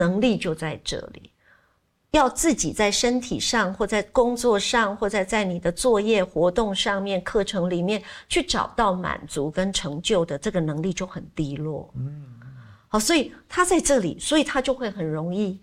能力就在这里。要自己在身体上或在工作上或者在你的作业活动上面课程里面去找到满足跟成就的这个能力就很低落。好，所以他在这里，所以他就会很容易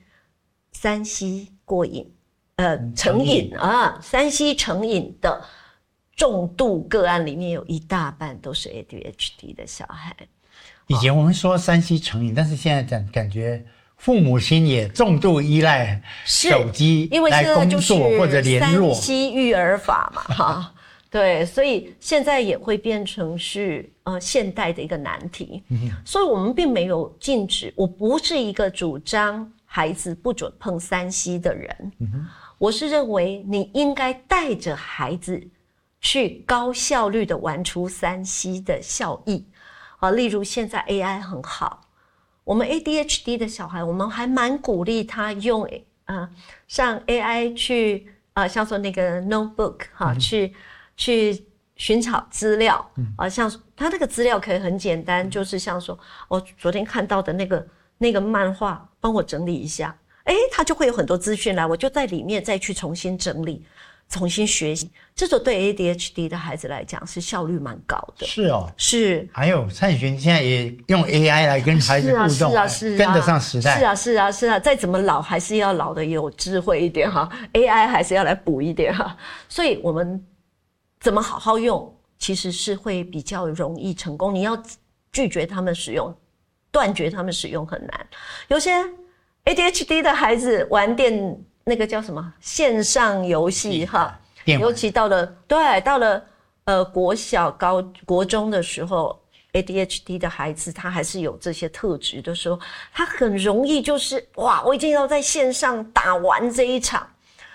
3C 过瘾，成瘾啊，3C 成瘾的重度个案里面有一大半都是 ADHD 的小孩。 以前我们说3C 成瘾，但是现在感觉父母亲也重度依赖手机来工作或者联络 ，3C 育儿法嘛，哈，对，所以现在也会变成是现代的一个难题。所以我们并没有禁止，我不是一个主张孩子不准碰3C 的人，我是认为你应该带着孩子去高效率的玩出3C 的效益例如现在 AI 很好。我们 ADHD 的小孩，我们还蛮鼓励他用上 AI 去像说那个 notebook 去寻找资料像他那个资料可以很简单，就是像说我昨天看到的那个漫画，帮我整理一下，他就会有很多资讯来，我就在里面再去重新整理。重新学习，这种对 ADHD 的孩子来讲是效率蛮高的。 是哦， 是。 还有蔡璇现在也用 AI 来跟孩子互动，跟得上时代。 是啊，再怎么老还是要老的有智慧一点哈 ，AI 还是要来补一点哈。所以我们怎么好好用，其实是会比较容易成功。你要拒绝他们使用，断绝他们使用很难。有些 ADHD 的孩子玩那个叫什么线上游戏哈，尤其到了国小国中的时候 ，ADHD 的孩子他还是有这些特质的时候，他很容易就是哇，我一定要在线上打完这一场。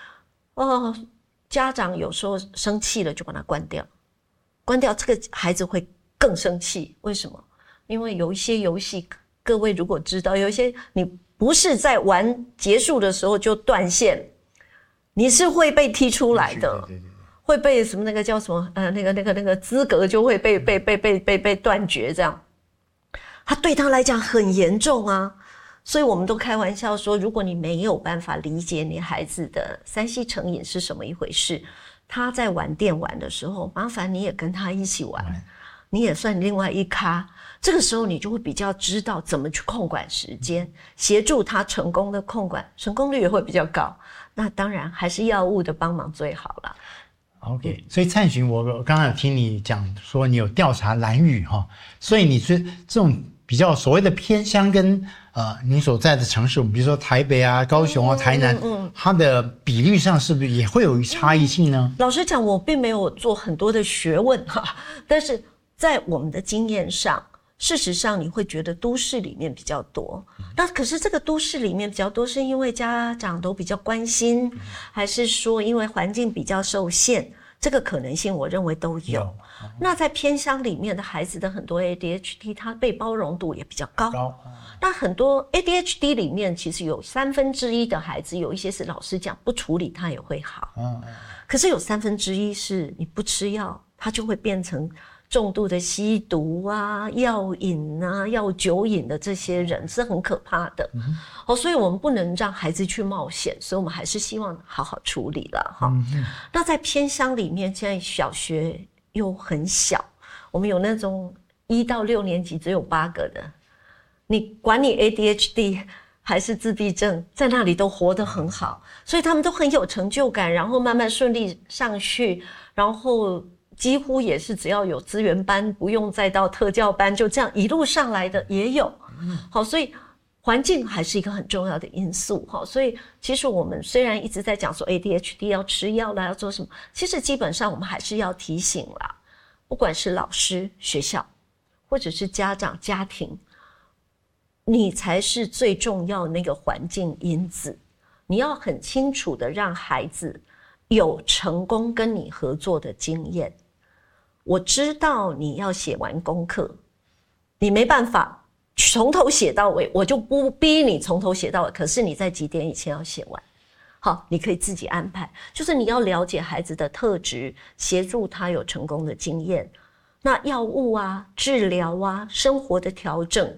家长有时候生气了就把它关掉，这个孩子会更生气。为什么？因为有一些游戏，各位如果知道，有一些你不是在玩结束的时候就断线，你是会被踢出来的，对，会被什么那个叫什么那个资格就会被断绝，这样，他对他来讲很严重啊。所以我们都开玩笑说，如果你没有办法理解你孩子的3C 成瘾是什么一回事，他在玩电玩的时候，麻烦你也跟他一起玩，你也算另外一咖。这个时候你就会比较知道怎么去控管时间，协助他成功的控管，成功率也会比较高。那当然还是药物的帮忙最好啦。 OK， 所以蔡璇，我刚刚有听你讲说你有调查兰屿所以你是这种比较所谓的偏乡跟你所在的城市，比如说台北啊、高雄啊、台南，它的比率上是不是也会有差异性呢？ 老实讲，我并没有做很多的学问但是在我们的经验上，事实上你会觉得都市里面比较多，那可是这个都市里面比较多是因为家长都比较关心，还是说因为环境比较受限？这个可能性我认为都有。那在偏乡里面的孩子的很多 ADHD， 他被包容度也比较高。那很多 ADHD 里面其实有1/3的孩子，有一些是老师讲不处理他也会好，可是有1/3是你不吃药，他就会变成重度的吸毒啊、药瘾啊、药酒瘾的这些人是很可怕的。所以我们不能让孩子去冒险，所以我们还是希望好好处理了那在偏乡里面，现在小学又很小，我们有那种1到6年级只有8个的，你管你 ADHD 还是自闭症，在那里都活得很好，所以他们都很有成就感，然后慢慢顺利上去，然后几乎也是只要有资源班，不用再到特教班，就这样一路上来的也有。好，所以环境还是一个很重要的因素。所以其实我们虽然一直在讲说 ADHD 要吃药啦，要做什么，其实基本上我们还是要提醒啦，不管是老师、学校，或者是家长、家庭，你才是最重要的那个环境因子。你要很清楚的让孩子有成功跟你合作的经验。我知道你要写完功课，你没办法从头写到尾，我就不逼你从头写到尾，可是你在几点以前要写完。好，你可以自己安排，就是你要了解孩子的特质，协助他有成功的经验。那药物啊、治疗啊、生活的调整，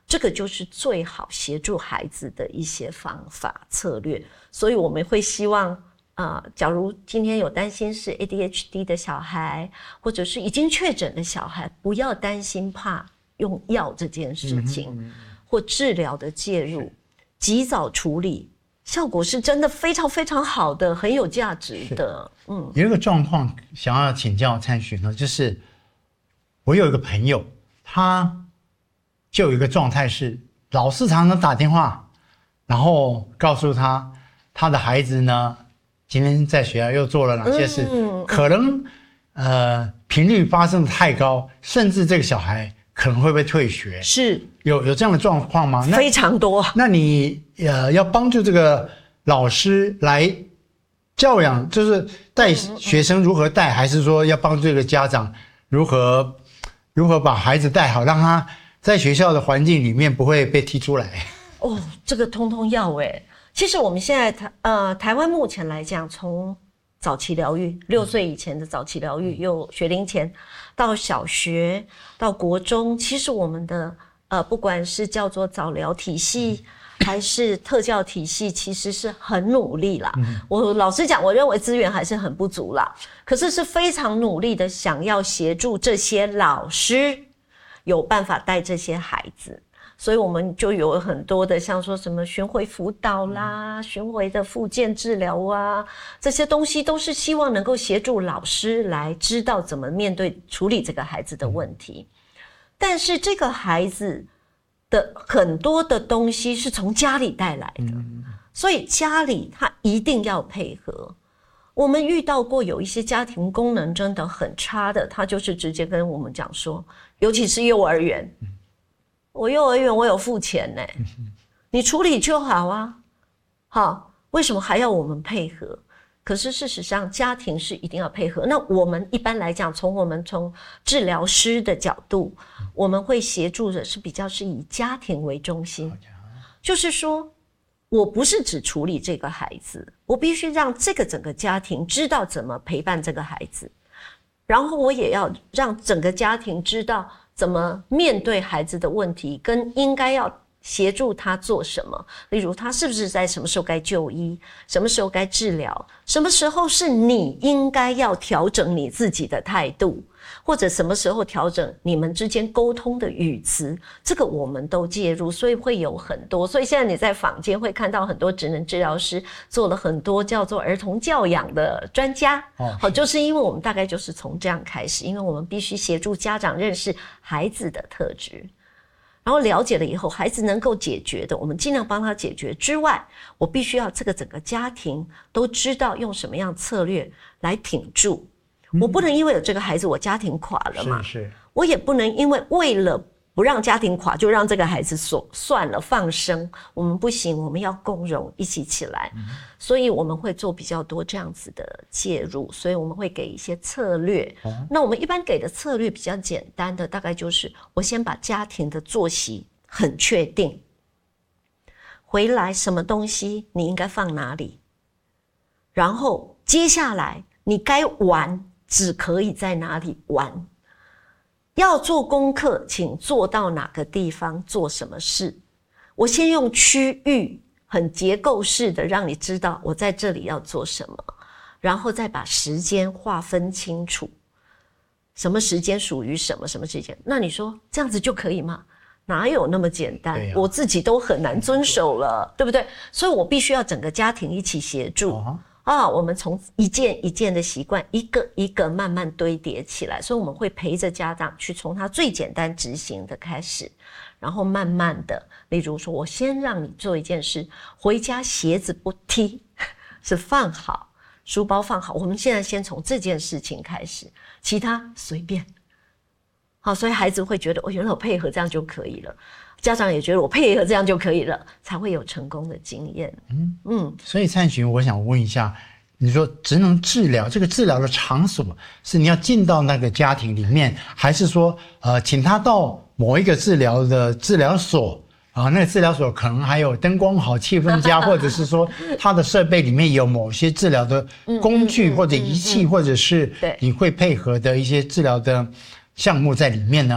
这个就是最好协助孩子的一些方法策略。所以我们会希望假如今天有担心是 ADHD 的小孩，或者是已经确诊的小孩，不要担心怕用药这件事情，或治疗的介入，及早处理，效果是真的非常非常好的，很有价值的。 有一个状况想要请教灿珣呢，就是我有一个朋友，他就有一个状态是，老师常常打电话，然后告诉他的孩子呢，今天在学校又做了哪些事，可能频率发生的太高，甚至这个小孩可能会被退学。 是有这样的状况吗？ 非常多。 那你要帮助这个老师来教养，就是带学生如何带，还是说要帮助这个家长如何把孩子带好，让他在学校的环境里面不会被踢出来？ 这个通通要欸。其实我们现在台湾目前来讲，从早期疗愈6岁以前的早期疗愈，有学龄前到小学到国中，其实我们的不管是叫做早疗体系还是特教体系，其实是很努力啦。我老实讲，我认为资源还是很不足啦，可是是非常努力的想要协助这些老师有办法带这些孩子。所以我们就有很多的像说什么巡回辅导啦，巡回的复健治疗啊，这些东西都是希望能够协助老师来知道怎么面对处理这个孩子的问题。但是这个孩子的很多的东西是从家里带来的，所以家里他一定要配合。我们遇到过有一些家庭功能真的很差的，他就是直接跟我们讲说，尤其是幼儿园，我幼儿园我有付钱呢，你处理就好啊。好，为什么还要我们配合？可是事实上家庭是一定要配合。那我们一般来讲，从治疗师的角度，我们会协助的是比较是以家庭为中心，就是说我不是只处理这个孩子，我必须让这个整个家庭知道怎么陪伴这个孩子，然后我也要让整个家庭知道怎么面对孩子的问题，跟应该要协助他做什么。例如他是不是在什么时候该就医，什么时候该治疗，什么时候是你应该要调整你自己的态度，或者什么时候调整你们之间沟通的语词，这个我们都介入。所以会有很多，所以现在你在坊间会看到很多职能治疗师做了很多叫做儿童教养的专家。好，就是因为我们大概就是从这样开始，因为我们必须协助家长认识孩子的特质，然后了解了以后，孩子能够解决的，我们尽量帮他解决之外，我必须要这个整个家庭都知道用什么样策略来挺住。我不能因为有这个孩子我家庭垮了嘛， 是我也不能因为了不让家庭垮就让这个孩子算了放生，我们不行，我们要共融一起起来。所以我们会做比较多这样子的介入，所以我们会给一些策略。那我们一般给的策略比较简单的，大概就是我先把家庭的作息很确定，回来什么东西你应该放哪里，然后接下来你该玩只可以在哪里玩，要做功课请做到哪个地方做什么事。我先用区域很结构式的让你知道我在这里要做什么，然后再把时间划分清楚，什么时间属于什么时间。那你说这样子就可以吗？哪有那么简单？我自己都很难遵守了，对不对？所以我必须要整个家庭一起协助。我们从一件一件的习惯一个一个慢慢堆叠起来，所以我们会陪着家长去从他最简单执行的开始，然后慢慢的，例如说我先让你做一件事，回家鞋子不踢，是放好，书包放好，我们现在先从这件事情开始，其他随便。好，所以孩子会觉得原来我配合这样就可以了，家长也觉得我配合这样就可以了，才会有成功的经验。 所以灿珣，我想问一下，你说职能治疗这个治疗的场所是你要进到那个家庭里面，还是说请他到某一个治疗的治疗所那个治疗所可能还有灯光好气氛佳，或者是说他的设备里面有某些治疗的工具或者仪器，或者是你会配合的一些治疗的项目在里面呢？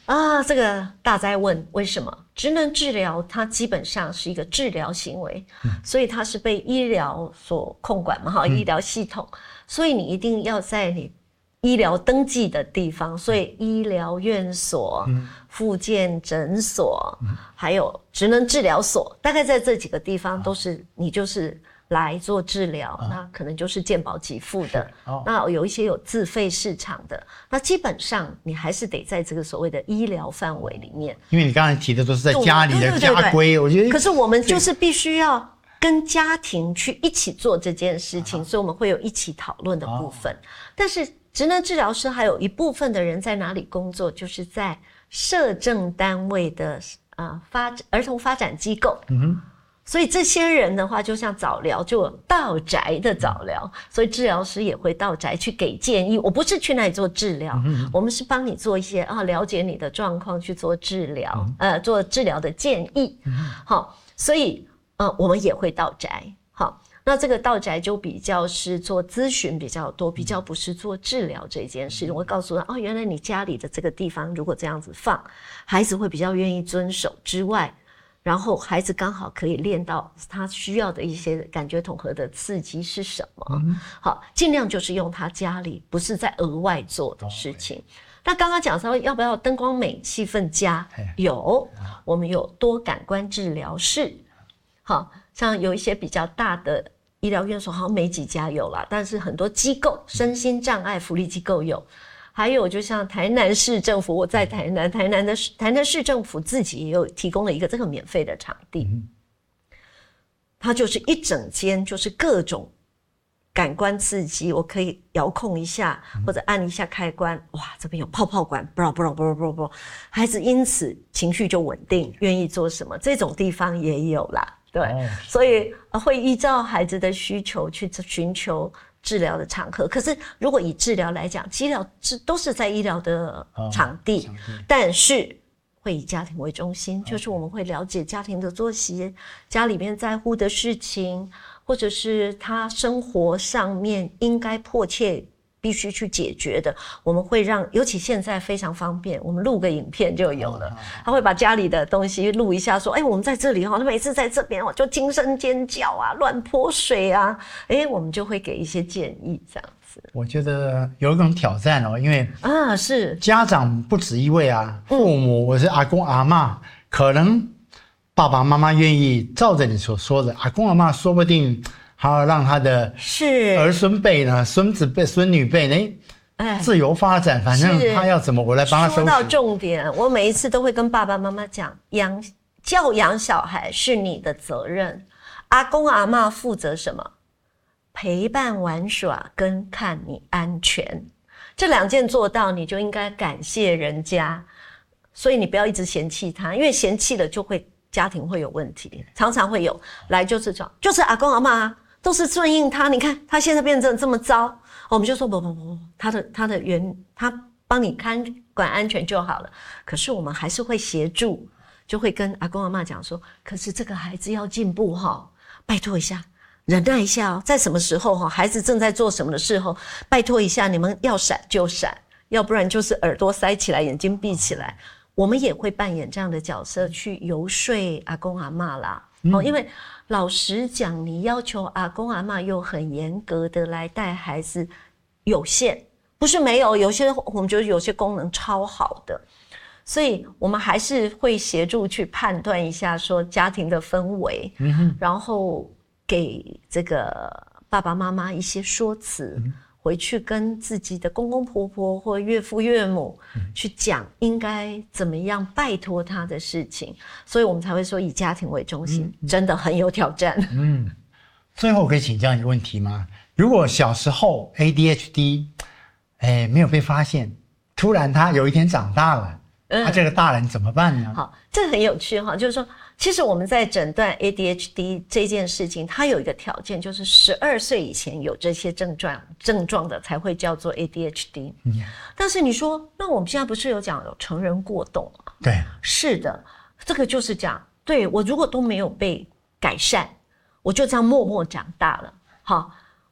这个大哉问，为什么？职能治疗它基本上是一个治疗行为，所以它是被医疗所控管嘛，医疗系统，所以你一定要在你医疗登记的地方，所以医疗院所、复健诊所，还有职能治疗所，大概在这几个地方都是你就是来做治疗，那可能就是健保给付的，那有一些有自费市场的，那基本上你还是得在这个所谓的医疗范围里面。 因为你刚才提的都是在家里的家规，我觉得。 可是我们就是必须要跟家庭去一起做这件事情，所以我们会有一起讨论的部分。但是职能治疗师还有一部分的人在哪里工作，就是在社政单位的儿童发展机构。所以这些人的话，就像早疗，就有到宅的早疗，所以治疗师也会到宅去给建议。我不是去那里做治疗，我们是帮你做一些了解你的状况去做治疗，做治疗的建议。好，所以我们也会到宅。好，那这个到宅就比较是做咨询比较多，比较不是做治疗这件事。我会告诉他，原来你家里的这个地方如果这样子放，孩子会比较愿意遵守之外，然后孩子刚好可以练到他需要的一些感觉统合的刺激是什么。好，尽量就是用他家里不是在额外做的事情。那刚刚讲说要不要灯光美气氛佳，有，我们有多感官治疗室。好，像有一些比较大的医疗院所好像没几家有啦，但是很多机构身心障碍福利机构有。还有就像台南市政府，我在台南市政府自己也有提供了一个这个免费的场地，它就是一整间就是各种感官刺激，我可以遥控一下或者按一下开关，哇，这边有泡泡管，孩子因此情绪就稳定，愿意做什么，这种地方也有啦。对，所以会依照孩子的需求去寻求治疗的场合。可是如果以治疗来讲，治疗都是在医疗的场地，但是会以家庭为中心，就是我们会了解家庭的作息，家里面在乎的事情，或者是他生活上面应该迫切必须去解决的，我们会让，尤其现在非常方便，我们录个影片就有了。他会把家里的东西录一下，说：“我们在这里他每次在这边就惊声尖叫啊，乱泼水啊。”我们就会给一些建议，这样子。 我觉得有一种挑战因为是家长不止一位啊，父母我是阿公阿嬷，可能爸爸妈妈愿意照着你所说的，阿公阿嬷说不定。还要让他的儿孙辈呢、孙子辈、孙女辈自由发展，反正他要怎么我来帮他收拾。 说到重点，我每一次都会跟爸爸妈妈讲，教养小孩是你的责任，阿公阿嬷负责什么？陪伴玩耍跟看你安全，这两件做到，你就应该感谢人家。所以你不要一直嫌弃他，因为嫌弃了就会家庭会有问题，常常会有来就是阿公阿嬷都是顺应他，你看他现在变成这么糟，我们就说不，他帮你看管安全就好了。可是我们还是会协助，就会跟阿公阿嬷讲说，可是这个孩子要进步拜托一下，忍耐一下在什么时候孩子正在做什么的时候，拜托一下你们要闪就闪，要不然就是耳朵塞起来，眼睛闭起来。我们也会扮演这样的角色去游说阿公阿嬷啦。因为老实讲，你要求阿公阿嬷又很严格的来带孩子，有限，不是没有，有些我们觉得有些功能超好的，所以我们还是会协助去判断一下说家庭的氛围，然后给这个爸爸妈妈一些说辞，回去跟自己的公公婆婆或岳父岳母去讲应该怎么样拜托他的事情，所以我们才会说以家庭为中心，真的很有挑战。 最后我可以请教一个问题吗？如果小时候 ADHD 没有被发现，突然他有一天长大了，这个大人怎么办呢？ 好，这很有趣就是说，其实我们在诊断 ADHD 这件事情，它有一个条件，就是12岁以前有这些症状的才会叫做 ADHD。但是你说，那我们现在不是有讲有成人过动吗？ 对， 是的，这个就是讲，对，我如果都没有被改善，我就这样默默长大了。好，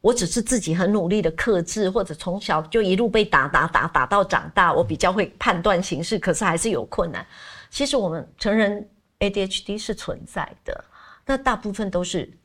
我只是自己很努力的克制，或者从小就一路被打到长大，我比较会判断形势，可是还是有困难。其实我们成人 ADHD 是存在的，那大部分都是